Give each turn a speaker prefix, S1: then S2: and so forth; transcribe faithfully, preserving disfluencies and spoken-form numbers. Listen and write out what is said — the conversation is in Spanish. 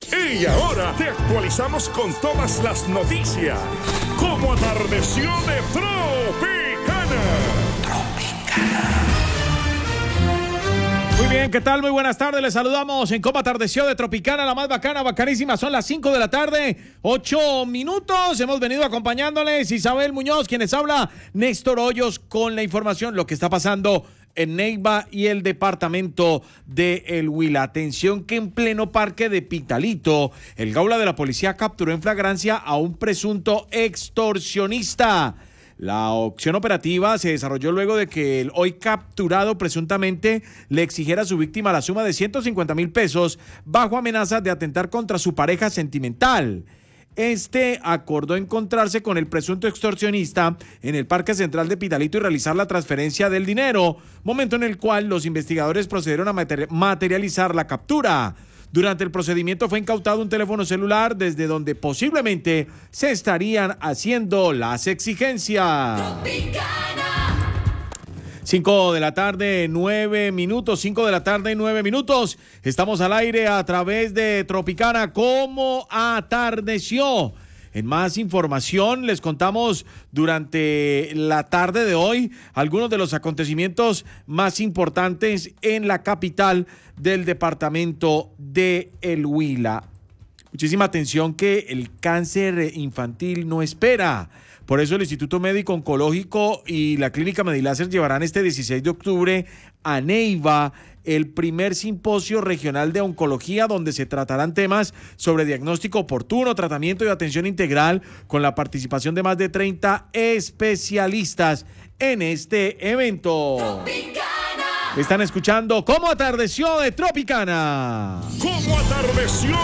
S1: Y ahora te actualizamos con todas las noticias. Como atardeció de Tropicana.
S2: Muy bien, ¿qué tal? Muy buenas tardes, les saludamos en Cómo atardeció de Tropicana, la más bacana, bacanísima. Son las cinco de la tarde, ocho minutos. Hemos venido acompañándoles Isabel Muñoz, quienes habla Néstor Hoyos con la información, lo que está pasando en Neiva y el departamento de El Huila. Atención que en pleno parque de Pitalito, el Gaula de la policía capturó en flagrancia a un presunto extorsionista. La acción operativa se desarrolló luego de que el hoy capturado presuntamente le exigiera a su víctima la suma de ciento cincuenta mil pesos bajo amenaza de atentar contra su pareja sentimental. Este acordó encontrarse con el presunto extorsionista en el Parque Central de Pitalito y realizar la transferencia del dinero, momento en el cual los investigadores procedieron a materializar la captura. Durante el procedimiento fue incautado un teléfono celular desde donde posiblemente se estarían haciendo las exigencias. Cinco de la tarde, nueve minutos, cinco de la tarde, nueve minutos. Estamos al aire a través de Tropicana. ¿Cómo atardeció? En más información, les contamos durante la tarde de hoy algunos de los acontecimientos más importantes en la capital del departamento de El Huila. Muchísima atención que el cáncer infantil no espera. Por eso el Instituto Médico Oncológico y la Clínica Mediláser llevarán este dieciséis de octubre a Neiva el primer simposio regional de oncología, donde se tratarán temas sobre diagnóstico oportuno, tratamiento y atención integral, con la participación de más de treinta especialistas en este evento. Tropicana. Están escuchando Cómo atardeció de Tropicana.
S1: Cómo atardeció